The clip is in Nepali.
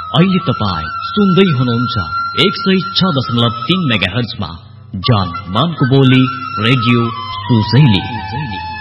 अहिले तपाईं सुन्दै हुनुहुन्छ 106.3 मेगाहर्जमा जान मानको बोली रेडियो सुसैली।